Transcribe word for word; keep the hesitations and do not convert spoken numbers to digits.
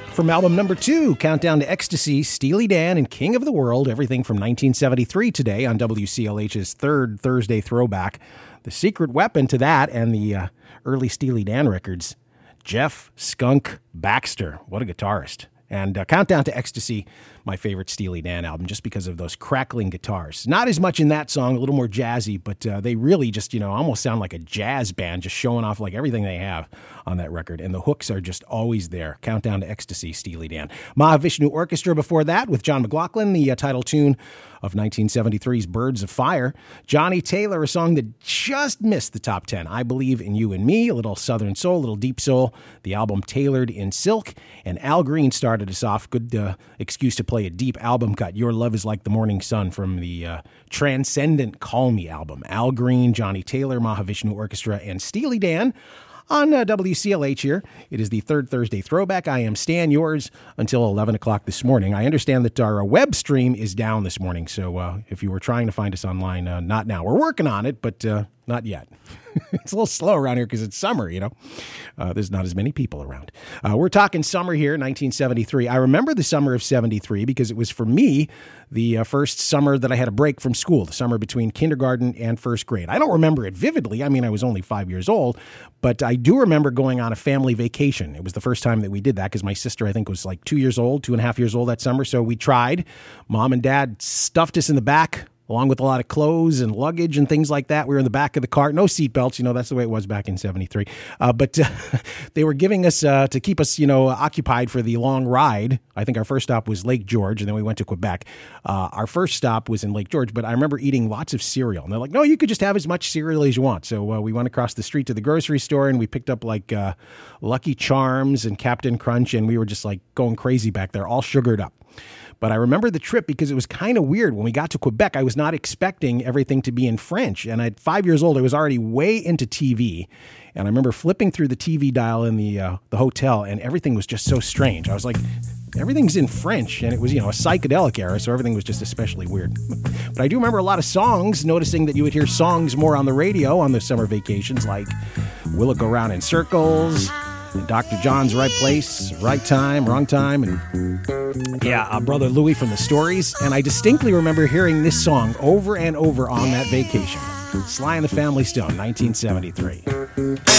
From album number two, Countdown to Ecstasy, Steely Dan and King of the World, everything from nineteen seventy-three today on W C L H's third Thursday throwback. The secret weapon to that and the uh, early Steely Dan records, Jeff Skunk Baxter. What a guitarist. And uh, Countdown to Ecstasy, my favorite Steely Dan album, just because of those crackling guitars. Not as much in that song, a little more jazzy, but uh, they really just, you know, almost sound like a jazz band, just showing off like everything they have on that record. And the hooks are just always there. Countdown to Ecstasy, Steely Dan. Mahavishnu Orchestra before that with John McLaughlin, the uh, title tune of nineteen seventy-three's Birds of Fire. Johnny Taylor, a song that just missed the top ten. I Believe in You and Me, a little Southern soul, a little deep soul. The album Tailored in Silk. And Al Green started us off. Good uh, excuse to play a deep album cut. Your Love is Like the Morning Sun from the uh, Transcendent Call Me album. Al Green, Johnny Taylor, Mahavishnu Orchestra, and Steely Dan on uh, W C L H here. It is the third Thursday throwback. I am Stan, yours until eleven o'clock this morning. I understand that our uh, web stream is down this morning, so uh, if you were trying to find us online, uh, not now. We're working on it, but uh, not yet. It's a little slow around here because it's summer, you know. Uh, there's not as many people around. Uh, we're talking summer here, nineteen seventy-three. I remember the summer of seventy-three because it was, for me, the uh, first summer that I had a break from school, the summer between kindergarten and first grade. I don't remember it vividly. I mean, I was only five years old, but I do remember going on a family vacation. It was the first time that we did that because my sister, I think, was like two years old, two and a half years old that summer. So we tried. Mom and Dad stuffed us in the back, along with a lot of clothes and luggage and things like that. We were in the back of the car. No seatbelts. You know, that's the way it was back in seventy-three. Uh, but uh, they were giving us, uh, to keep us, you know, occupied for the long ride. I think our first stop was Lake George, and then we went to Quebec. Uh, our first stop was in Lake George, but I remember eating lots of cereal. And they're like, no, you could just have as much cereal as you want. So uh, we went across the street to the grocery store, and we picked up like uh, Lucky Charms and Captain Crunch, and we were just like going crazy back there, all sugared up. But I remember the trip because it was kind of weird. When we got to Quebec, I was not expecting everything to be in French. And at five years old, I was already way into T V. And I remember flipping through the T V dial in the uh, the hotel, and everything was just so strange. I was like, everything's in French. And it was, you know, a psychedelic era, so everything was just especially weird. But I do remember a lot of songs, noticing that you would hear songs more on the radio on the summer vacations, like Will It Go Round in Circles, and Doctor John's Right Place, Right Time, Wrong Time, and yeah, uh, Brother Louie from the Stories. And I distinctly remember hearing this song over and over on that vacation. Sly and the Family Stone, nineteen seventy-three.